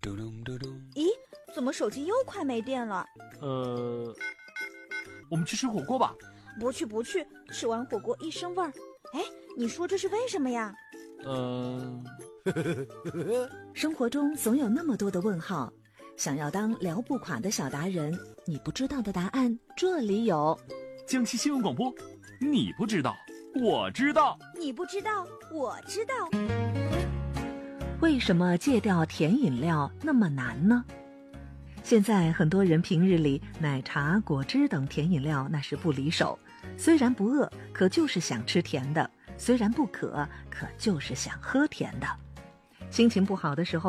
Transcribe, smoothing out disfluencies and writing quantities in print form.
咦，怎么手机又快没电了？ 我们去吃火锅吧。 不去，吃完火锅一身味儿。哎，你说这是为什么呀？ 生活中总有那么多的问号，想要当聊不垮的小达人，你不知道的答案这里有。 江西新闻广播，你不知道，我知道； 你不知道，我知道。 为什么戒掉甜饮料那么难呢？现在很多人平日里奶茶、果汁等甜饮料那是不离手，虽然不饿，可就是想吃甜的；虽然不渴，可就是想喝甜的。心情不好的时候